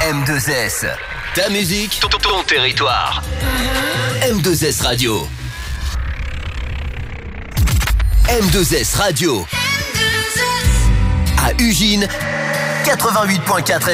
M2S. Ta musique, ton territoire. M2S Radio. M2S Radio. À Ugine, 88.4